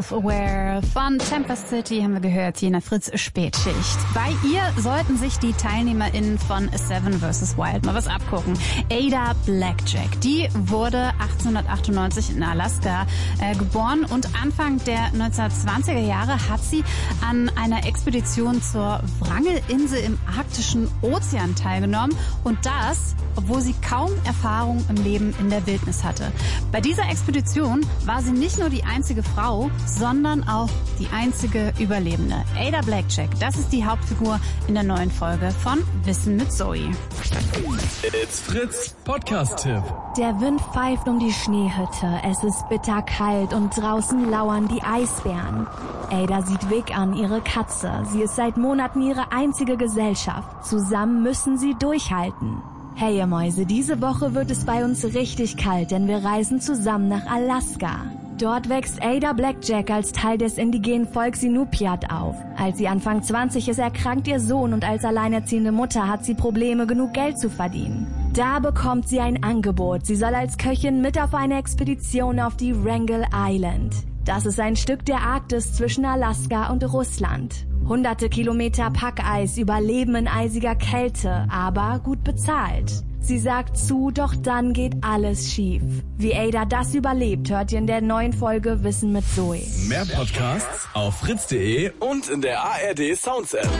Self-Aware von Tempest City haben wir gehört, hier in der Fritz-Spätschicht. Bei ihr sollten sich die TeilnehmerInnen von Seven vs. Wild mal was abgucken. Ada Blackjack, die wurde 1898 in Alaska geboren und Anfang der 1920er Jahre hat sie an einer Expedition zur Wrangel-Insel im arktischen Ozean teilgenommen und das, obwohl sie kaum Erfahrung im Leben in der Wildnis hatte. Bei dieser Expedition war sie nicht nur die einzige Frau, sondern auch die einzige Überlebende. Ada Blackjack, das ist die Hauptfigur in der neuen Folge von Wissen mit Zoe. It's Fritz Podcast-Tipp. Der Wind pfeift um die Schneehütte, es ist bitterkalt und draußen lauern die Eisbären. Ada sieht Vic an, ihre Katze. Sie ist seit Monaten ihre einzige Gesellschaft. Zusammen müssen sie durchhalten. Hey ihr Mäuse, diese Woche wird es bei uns richtig kalt, denn wir reisen zusammen nach Alaska. Dort wächst Ada Blackjack als Teil des indigenen Volks Inupiat auf. Als sie Anfang 20 ist, erkrankt ihr Sohn und als alleinerziehende Mutter hat sie Probleme, genug Geld zu verdienen. Da bekommt sie ein Angebot. Sie soll als Köchin mit auf eine Expedition auf die Wrangel Island. Das ist ein Stück der Arktis zwischen Alaska und Russland. Hunderte Kilometer Packeis, Überleben in eisiger Kälte, aber gut bezahlt. Sie sagt zu, doch dann geht alles schief. Wie Ada das überlebt, hört ihr in der neuen Folge Wissen mit Zoe. Mehr Podcasts auf fritz.de und in der ARD Sounds App.